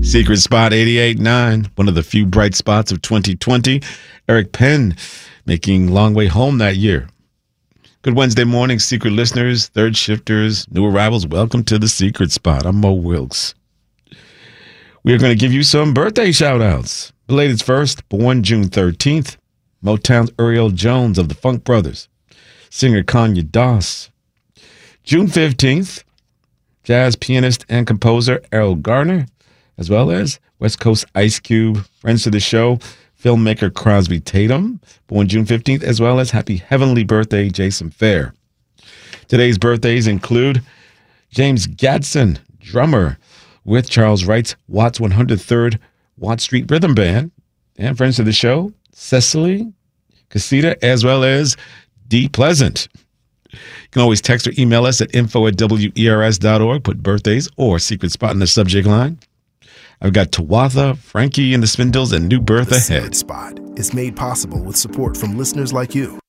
Secret Spot 88.9, one of the few bright spots of 2020. Eric Penn making Long Way Home that year. Good Wednesday morning, Secret listeners, third shifters, new arrivals. Welcome to the Secret Spot. I'm Mo Wilkes. We are going to give you some birthday shout-outs. Belated first, born June 13th, Motown's Uriel Jones of the Funk Brothers. Singer Kanye Doss. June 15th, jazz pianist and composer Errol Garner, as well as West Coast Ice Cube, friends to the show, filmmaker Crosby Tatum, born June 15th, as well as happy heavenly birthday, Jason Fair. Today's birthdays include James Gadson, drummer with Charles Wright's Watts 103rd Watt Street Rhythm Band, and friends to the show, Cecily Casita, as well as D. Pleasant. You can always text or email us at info@wers.org. Put birthdays or Secret Spot in the subject line. I've got Tawatha, Frankie and the Spindles, and new birth ahead. The Secret Spot is made possible with support from listeners like you.